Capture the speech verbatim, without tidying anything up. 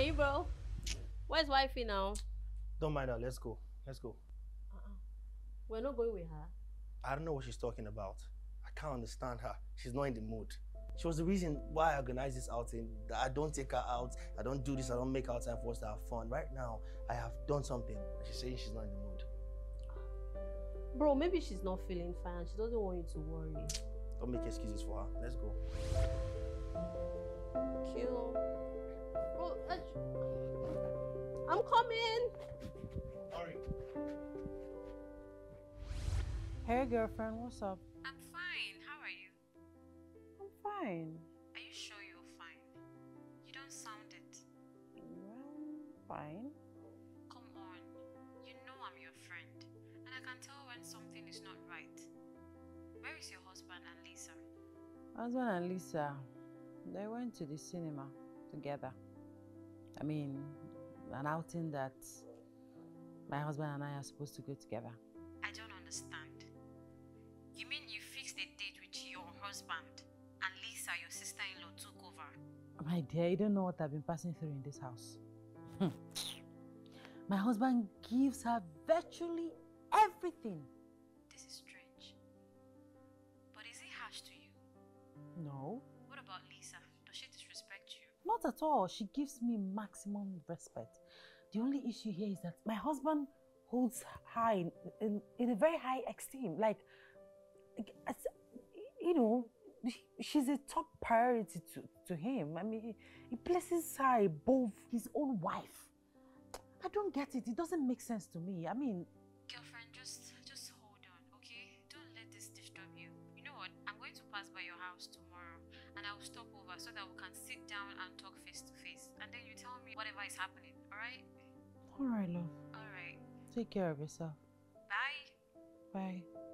Hey, bro. Where's wifey now? Don't mind her. Let's go. Let's go. Uh-uh. We're not going with her. I don't know what she's talking about. I can't understand her. She's not in the mood. She was the reason why I organized this outing. That I don't take her out. I don't do this. I don't make out time for us to have fun. Right now, I have done something. She's saying she's not in the mood. Bro, maybe she's not feeling fine. She doesn't want you to worry. Don't make excuses for her. Let's go. Kill. Bro, uh, I'm coming. Hurry. Hey girlfriend, what's up? I'm fine. How are you? I'm fine. Are you sure you're fine? You don't sound it. Well, fine. Come on. You know I'm your friend. And I can tell when something is not right. Where is your husband and Lisa? Husband and Lisa, they went to the cinema together. I mean, an outing that my husband and I are supposed to go together. I don't understand. You mean you fixed a date with your husband and Lisa, your sister-in-law, took over? My dear, you don't know what I've been passing through in this house. My husband gives her virtually everything. This is strange. But is he harsh to you? No. What about Lisa? Does she disrespect you? Not at all. She gives me maximum respect. The only issue here is that my husband holds her in, in, in a very high esteem. Like, as, you know, she's a top priority to, to him. I mean, he, he places her above his own wife. I don't get it. It doesn't make sense to me. I mean... Girlfriend, just, just hold on, okay? Don't let this disturb you. You know what? I'm going to pass by your house tomorrow and I will stop over so that we can sit down and talk face to face. And then you tell me whatever is happening, alright? Alright, love. Alright. Take care of yourself. Bye. Bye.